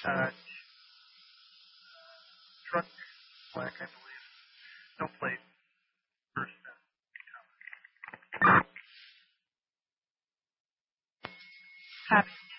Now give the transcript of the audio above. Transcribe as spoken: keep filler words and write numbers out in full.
Uh, truck black, I believe. No plate. First. Copy.